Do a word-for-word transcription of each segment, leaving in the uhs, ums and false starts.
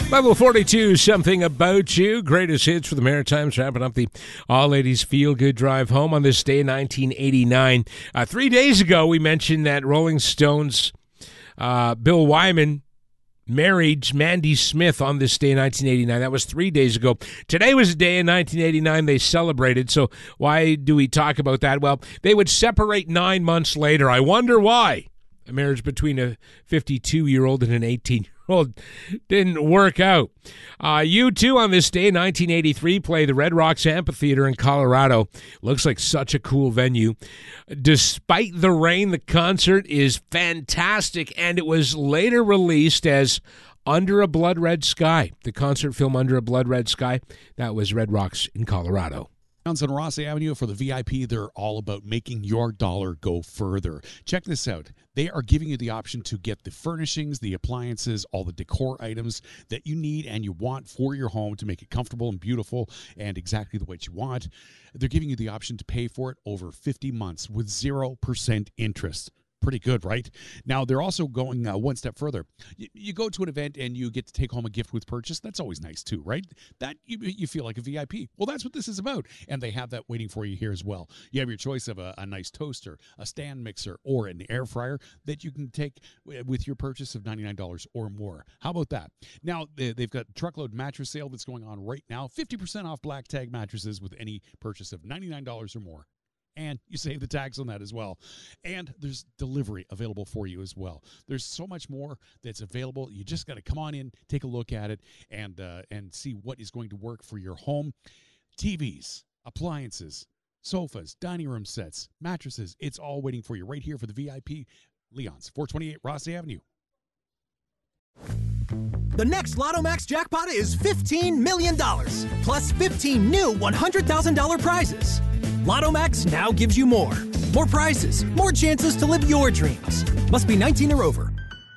Level forty-two, Something About You. Greatest hits for the Maritimes, wrapping up the all-ladies feel-good drive home on this day in nineteen eighty-nine. Uh, three days ago, we mentioned that Rolling Stones' uh, Bill Wyman married Mandy Smith on this day in nineteen eighty-nine. That was three days ago. Today was a day in nineteen eighty-nine they celebrated, so why do we talk about that? Well, they would separate nine months later. I wonder why. A marriage between a fifty-two-year-old and an eighteen-year-old didn't work out. Uh, U two on this day in nineteen eighty-three play the Red Rocks Amphitheater in Colorado. Looks like such a cool venue. Despite the rain, the concert is fantastic, and it was later released as Under a Blood Red Sky. The concert film Under a Blood Red Sky, that was Red Rocks in Colorado. On Rossi Avenue for the V I P, they're all about making your dollar go further. Check this out. They are giving you the option to get the furnishings, the appliances, all the decor items that you need and you want for your home to make it comfortable and beautiful and exactly the way you want. They're giving you the option to pay for it over fifty months with zero percent interest. Pretty good, right? Now, they're also going uh, one step further. You, you go to an event and you get to take home a gift with purchase. That's always nice, too, right? That you, you feel like a V I P. Well, that's what this is about. And they have that waiting for you here as well. You have your choice of a, a nice toaster, a stand mixer, or an air fryer that you can take with your purchase of ninety-nine dollars or more. How about that? Now, they, they've got truckload mattress sale that's going on right now. fifty percent off black tag mattresses with any purchase of ninety-nine dollars or more. And you save the tax on that as well. And there's delivery available for you as well. There's so much more that's available. You just got to come on in, take a look at it, and uh, and see what is going to work for your home. T Vs, appliances, sofas, dining room sets, mattresses. It's all waiting for you right here for the V I P. Leon's, four twenty-eight Rossi Avenue. The next Lotto Max jackpot is fifteen million dollars, plus fifteen new one hundred thousand dollars prizes. Lotto Max now gives you more. More prizes, more chances to live your dreams. Must be nineteen or over.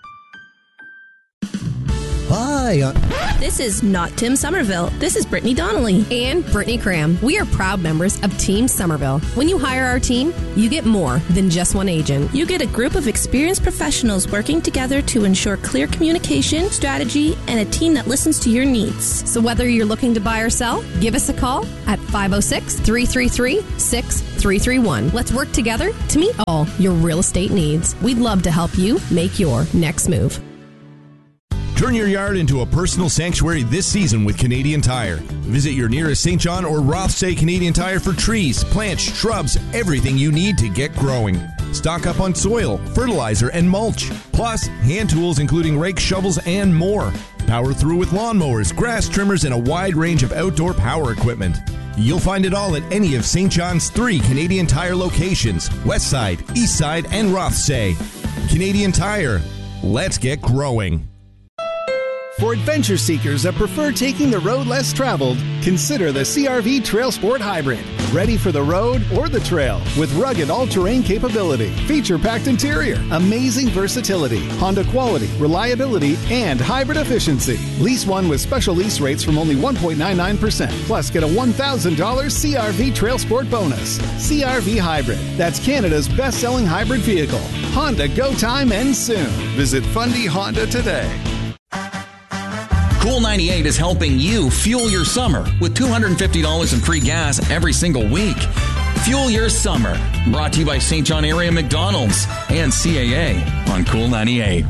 Hi. Uh- this is not Tim Somerville. This is Brittany Donnelly. And Brittany Cram. We are proud members of Team Somerville. When you hire our team, you get more than just one agent. You get a group of experienced professionals working together to ensure clear communication, strategy, and a team that listens to your needs. So whether you're looking to buy or sell, give us a call at five oh six, three three three, six three three one. Let's work together to meet all your real estate needs. We'd love to help you make your next move. Turn your yard into a personal sanctuary this season with Canadian Tire. Visit your nearest Saint John or Rothsay Canadian Tire for trees, plants, shrubs, everything you need to get growing. Stock up on soil, fertilizer, and mulch. Plus, hand tools including rakes, shovels, and more. Power through with lawnmowers, grass trimmers, and a wide range of outdoor power equipment. You'll find it all at any of Saint John's three Canadian Tire locations, Westside, Eastside, and Rothsay. Canadian Tire. Let's get growing. For adventure seekers that prefer taking the road less traveled, consider the C R V Trail Sport Hybrid. Ready for the road or the trail with rugged all-terrain capability, feature-packed interior, amazing versatility, Honda quality, reliability, and hybrid efficiency. Lease one with special lease rates from only one point nine nine percent. Plus, get a one thousand dollars C R V Trail Sport bonus. C R V Hybrid. That's Canada's best-selling hybrid vehicle. Honda Go Time ends soon. Visit Fundy Honda today. Cool ninety-eight is helping you fuel your summer with two hundred fifty dollars in free gas every single week. Fuel your summer. Brought to you by Saint John Area McDonald's and C A A on Cool ninety-eight.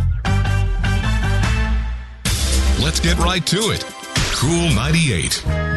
Let's get right to it. Cool ninety-eight.